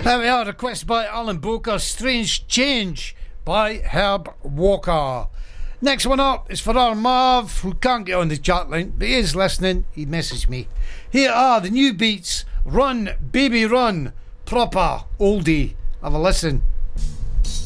There we are, requested by Alan Boker, Strange Change by Herb Walker. Next one up is for our Marv, who can't get on the chat line, but he is listening. He messaged me. Here are the new beats. Run, Baby Run. Proper oldie. Have a listen.